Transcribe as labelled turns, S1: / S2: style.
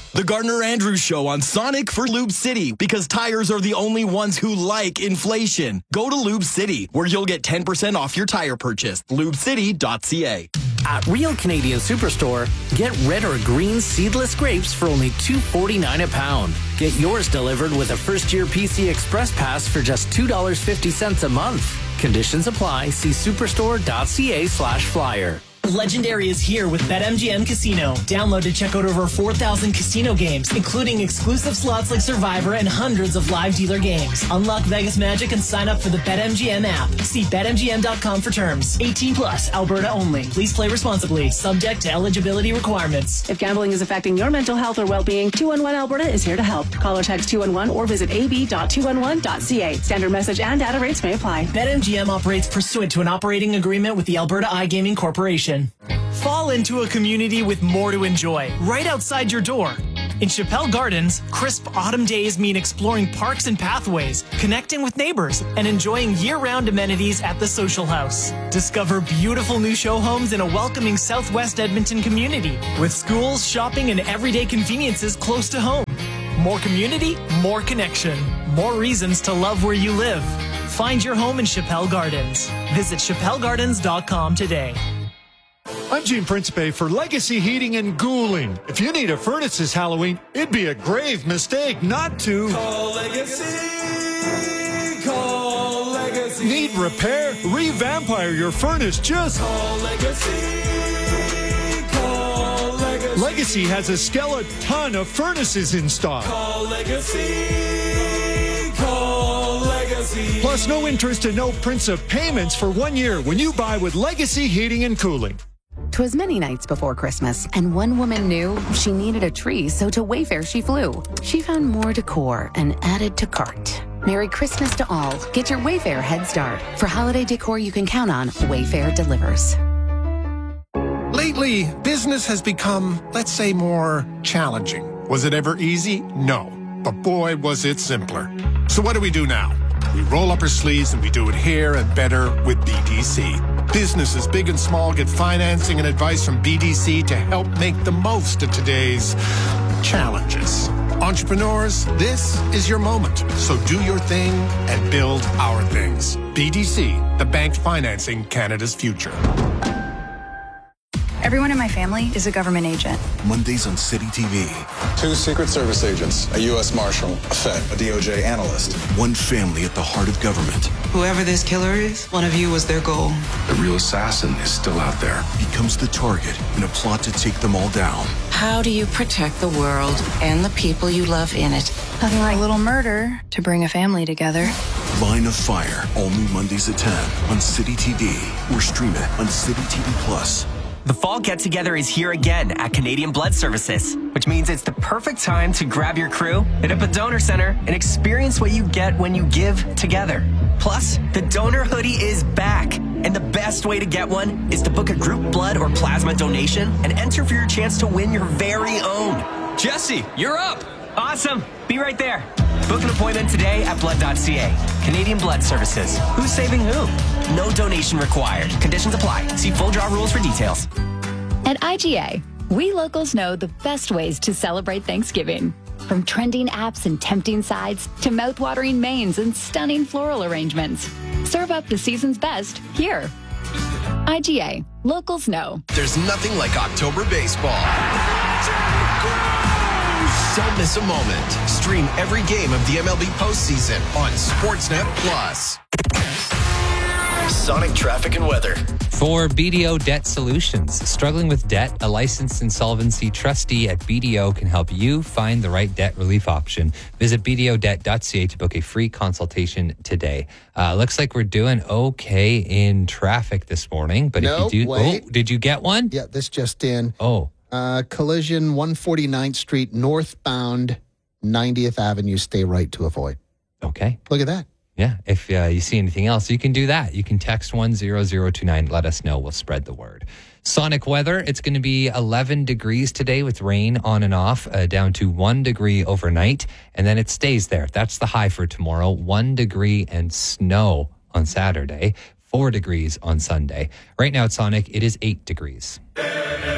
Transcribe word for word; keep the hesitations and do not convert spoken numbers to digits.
S1: The Gardner Andrews Show on Sonic for Lube City, because tires are the only ones who like inflation. Go to Lube City, where you'll get ten percent off your tire purchase. lube city dot c a.
S2: At Real Canadian Superstore, get red or green seedless grapes for only two dollars and forty-nine cents a pound. Get yours delivered with a first-year P C Express Pass for just two dollars and fifty cents a month. Conditions apply. See superstore dot c a slash flyer.
S3: Legendary is here with BetMGM Casino. Download to check out over four thousand casino games, including exclusive slots like Survivor and hundreds of live dealer games. Unlock Vegas Magic and sign up for the BetMGM app. See bet M G M dot com for terms. eighteen plus, Alberta only. Please play responsibly. Subject to eligibility requirements.
S4: If gambling is affecting your mental health or well-being, two one one Alberta is here to help. Call or text two one one or visit a b dot two one one dot c a. Standard message and data rates may apply.
S3: BetMGM operates pursuant to an operating agreement with the Alberta iGaming Corporation. Fall into a community with more to enjoy right outside your door. In Chappelle Gardens, crisp autumn days mean exploring parks and pathways, connecting with neighbors, and enjoying year-round amenities at the Social House. Discover beautiful new show homes in a welcoming Southwest Edmonton community with schools, shopping, and everyday conveniences close to home. More community, more connection, more reasons to love where you live. Find your home in Chappelle Gardens. Visit chappelle gardens dot com today.
S5: I'm Gene Principe for Legacy Heating and Cooling. If you need a furnace this Halloween, it'd be a grave mistake not to
S6: call Legacy. Call Legacy.
S5: Need repair? Revampire your furnace. Just
S6: call Legacy. Call Legacy.
S5: Legacy has a skeleton of furnaces in stock.
S6: Call Legacy. Call Legacy.
S5: Plus, no interest and no Principe payments for one year when you buy with Legacy Heating and Cooling.
S7: 'Twas many nights before Christmas, and one woman knew she needed a tree, so to Wayfair she flew. She found more decor and added to cart. Merry Christmas to all. Get your Wayfair head start. For holiday decor you can count on, Wayfair delivers.
S8: Lately, business has become, let's say, more challenging. Was it ever easy? No. But boy, was it simpler. So what do we do now? We roll up our sleeves and we do it here and better with B D C. Businesses big and small get financing and advice from B D C to help make the most of today's challenges. Entrepreneurs, this is your moment. So do your thing and build our things. B D C, the bank financing Canada's future.
S9: Everyone in my family is a government agent.
S10: Mondays on City T V.
S11: Two Secret Service agents, a U S Marshal, a Fed, a D O J analyst.
S10: One family at the heart of government.
S12: Whoever this killer is, one of you was their goal.
S10: The real assassin is still out there. Becomes the target in a plot to take them all down.
S13: How do you protect the world and the people you love in it?
S9: Nothing like a little murder to bring a family together.
S10: Line of Fire, all new Mondays at ten on City T V or stream it on City T V Plus.
S14: The fall get-together is here again at Canadian Blood Services, which means it's the perfect time to grab your crew, hit up a donor center, and experience what you get when you give together. Plus, the donor hoodie is back, and the best way to get one is to book a group blood or plasma donation and enter for your chance to win your very own.
S15: Jesse, you're up!
S14: Awesome! Be right there. Book an appointment today at blood dot c a. Canadian Blood Services. Who's saving who? No donation required. Conditions apply. See full draw rules for details.
S16: At I G A, we locals know the best ways to celebrate Thanksgiving. From trending apps and tempting sides to mouthwatering mains and stunning floral arrangements. Serve up the season's best here. I G A. Locals know.
S17: There's nothing like October baseball. Don't miss a moment. Stream every game of the M L B postseason on Sportsnet Plus. Sonic traffic and weather.
S18: For B D O Debt Solutions. Struggling with debt, a licensed insolvency trustee at B D O can help you find the right debt relief option. Visit b d o debt dot c a to book a free consultation today. Uh, looks like we're doing okay in traffic this morning. But
S19: no,
S18: if you do,
S19: wait.
S18: oh, did you get one?
S19: Yeah, this just in.
S18: Oh.
S19: Uh, collision one forty-ninth Street northbound ninetieth Avenue. Stay right to avoid.
S18: Okay.
S19: Look at that.
S18: Yeah. If uh, you see anything else, you can do that. You can text one zero zero two nine. Let us know. We'll spread the word. Sonic weather. It's going to be eleven degrees today with rain on and off, uh, down to one degree overnight. And then it stays there. That's the high for tomorrow. One degree and snow on Saturday. Four degrees on Sunday. Right now at Sonic, it is eight degrees.